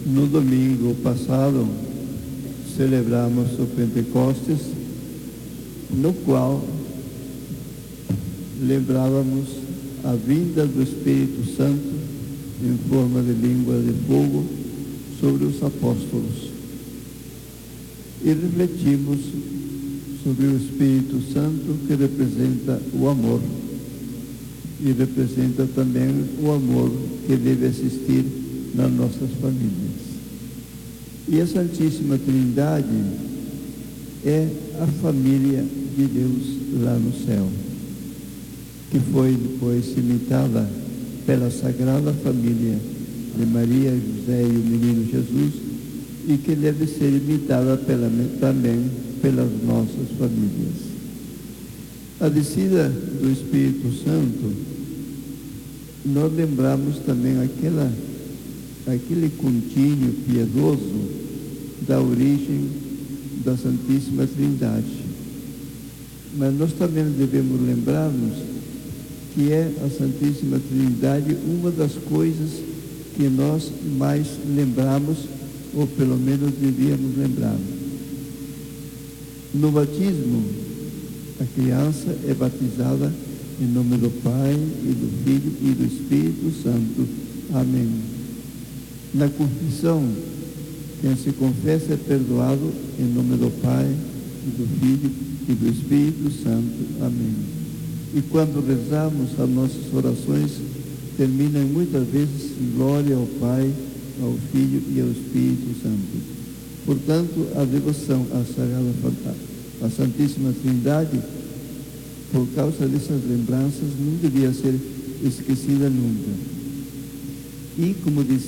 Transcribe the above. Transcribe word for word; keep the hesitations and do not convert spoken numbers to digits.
No domingo passado, celebramos o Pentecostes, no qual lembrávamos a vinda do Espírito Santo em forma de língua de fogo sobre os apóstolos. E refletimos sobre o Espírito Santo, que representa o amor, e representa também o amor que deve existir nas nossas famílias. E a Santíssima Trindade é a família de Deus lá no céu, que foi depois imitada pela Sagrada Família de Maria, José e o Menino Jesus, e que deve ser imitada pela, também pelas nossas famílias. A descida do Espírito Santo, nós lembramos também aquela, aquele contínuo piedoso da origem da Santíssima Trindade. Mas nós também devemos lembrar-nos que é a Santíssima Trindade uma das coisas que nós mais lembramos, ou pelo menos devíamos lembrar. No batismo, a criança é batizada em nome do Pai, e do Filho e do Espírito Santo. Amém. Na confissão, quem se confessa é perdoado em nome do Pai, e do Filho e do Espírito Santo. Amém. E quando rezamos, as nossas orações terminam muitas vezes em glória ao Pai, ao Filho e ao Espírito Santo. Portanto, a devoção à Sagrada, à Santíssima Trindade, por causa dessas lembranças, não devia ser esquecida nunca. E, como disse